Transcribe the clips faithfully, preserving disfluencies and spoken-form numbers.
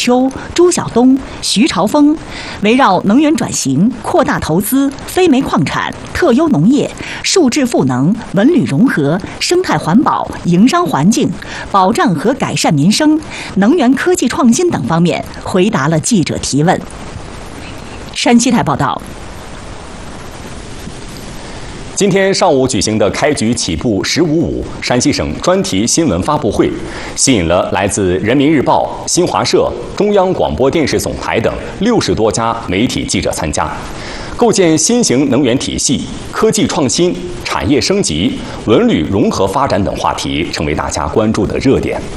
秋、朱晓东、徐朝峰，围绕能源转型、扩大投资、非煤矿产、特优农业、数质赋能、文旅融合、生态环保、营商环境、保障和改善民生、能源科技创新等方面回答了记者提问。山西台报道。 今天上午举行的开局起步“十五五”山西省专题新闻发布会，吸引了来自人民日报、新华社、中央广播电视总台等六十多家媒体记者参加。构建新型能源体系、科技创新、产业升级、文旅融合发展等话题成为大家关注的热点。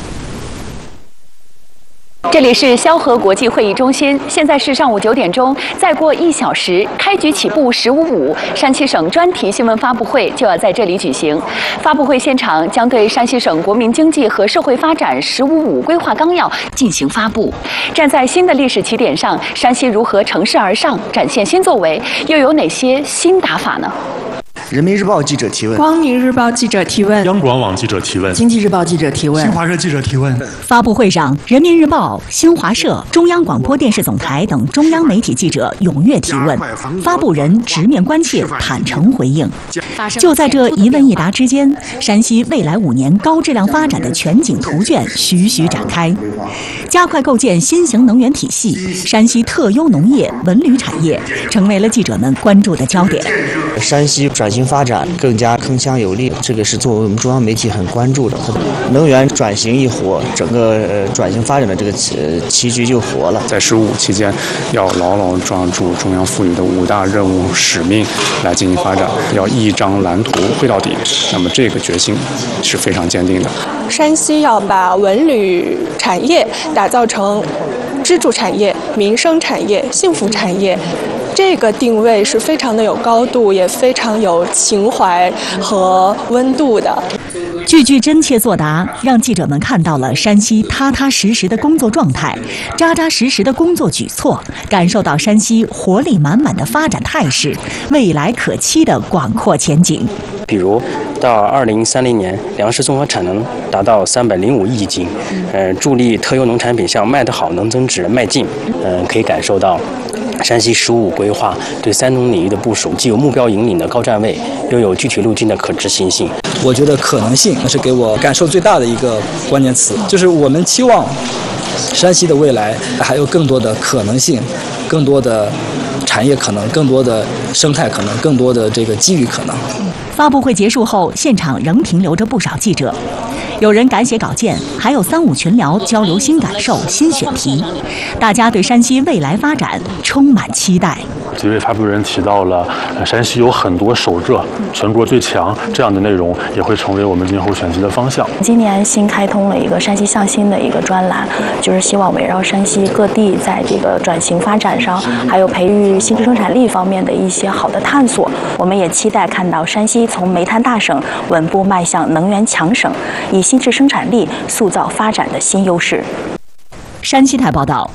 这里是萧河国际会议中心，现在是上午九点钟，再过一小时，开局起步“十五五”山西省专题新闻发布会就要在这里举行。发布会现场将对山西省国民经济和社会发展“十五五”规划纲要进行发布。站在新的历史起点上，山西如何乘势而上，展现新作为，又有哪些新打法呢？ 人民日报记者提问， 光明日报记者提问， 央广网记者提问， 经济日报记者提问， 新华社记者提问。 发布会上，人民日报、新华社、中央广播电视总台等中央媒体记者踊跃提问，发布人直面关切，坦诚回应。就在这一问一答之间，山西未来五年高质量发展的全景图卷徐徐展开。加快构建新型能源体系，山西特优农业、文旅产业成为了记者们关注的焦点。 山西转型发展更加铿锵有力，这个是作为我们中央媒体很关注的。能源转型一活，整个呃转型发展的这个呃棋局就活了。 在“十五五”期间，要牢牢抓住中央赋予的五大任务使命来进行发展，要一张蓝图绘到底。那么这个决心是非常坚定的。 山西要把文旅产业打造成支柱产业、民生产业、幸福产业。这个定位是非常的有高度，也非常有情怀和温度的。 句句真切作答，让记者们看到了山西踏踏实实的工作状态，扎扎实实的工作举措，感受到山西活力满满的发展态势，未来可期的广阔前景。 比如，到二零三零年，粮食综合产能达到三百零五亿斤，呃，助力特优农产品向卖得好、能增值迈进。嗯、呃，可以感受到山西“十五五”规划对三农领域的部署，既有目标引领的高站位，又有具体路径的可执行性。 我觉得可能性是给我感受最大的一个关键词，就是我们期望山西的未来还有更多的可能性，更多的产业可能，更多的生态可能，更多的这个机遇可能。 发布会结束后，现场仍停留着不少记者，有人赶写稿件，还有三五群聊交流新感受、新选题。大家对山西未来发展充满期待。 几位发布人提到了，呃、山西有很多守着全国最强这样的内容，也会成为我们今后选题的方向。 今年新开通了一个山西向新的一个专栏，就是希望围绕山西各地在这个转型发展上，还有培育新质生产力方面的一些好的探索。我们也期待看到山西从煤炭大省稳步迈向能源强省，以新质生产力塑造发展的新优势。 山西台报道。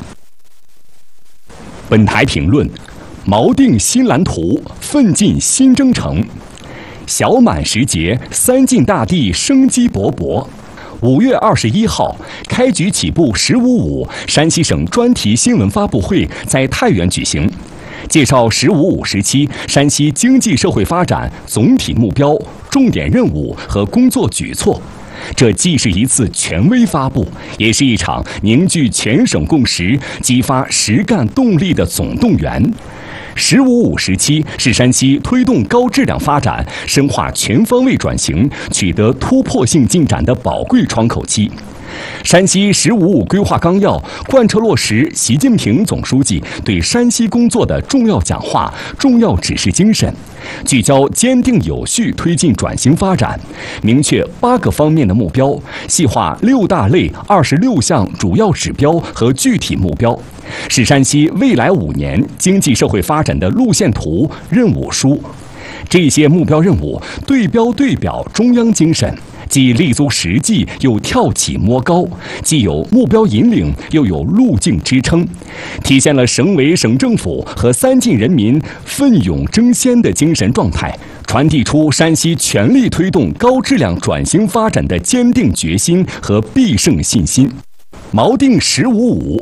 本台评论：锚定新蓝图，奋进新征程。小满时节，三晋大地生机勃勃。五月二十一号，开局起步“十五五”山西省专题新闻发布会在太原举行，介绍“十五五”时期山西经济社会发展总体目标、重点任务和工作举措。这既是一次权威发布，也是一场凝聚全省共识、激发实干动力的总动员。十五五时期是山西推动高质量发展、深化全方位转型、取得突破性进展的宝贵窗口期。山西“十五五”规划纲要贯彻落实习近平总书记对山西工作的重要讲话、重要指示精神，聚焦坚定有序推进转型发展，明确八个方面的目标，细化六大类二十六项主要指标和具体目标，是山西未来五年经济社会发展的路线图、任务书。这些目标任务对标对表中央精神，既立足实际又跳起摸高，既有目标引领又有路径支撑，体现了省委省政府和三晋人民奋勇争先的精神状态，传递出山西全力推动高质量转型发展的坚定决心和必胜信心。锚定“十五五”，